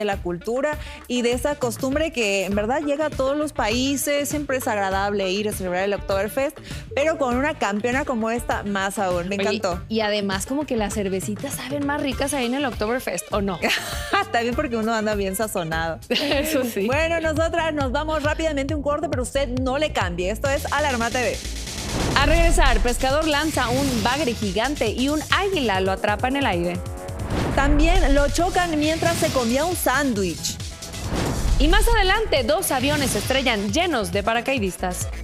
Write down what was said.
de la cultura y de esa costumbre que en verdad llega a todos los países. Siempre es agradable ir a celebrar el Oktoberfest, pero con una campeona como esta, más aún. Me encantó. Y además como que las cervecitas saben más ricas ahí en el Oktoberfest, ¿o no? También porque uno anda bien sazonado. Eso sí. Bueno, nosotras nos vamos rápidamente a un corte, pero usted no le cambie. Esto es Alarma TV. A regresar, pescador lanza un bagre gigante y un águila lo atrapa en el aire. También lo chocan mientras se comía un sándwich. Y más adelante, 2 aviones se estrellan llenos de paracaidistas.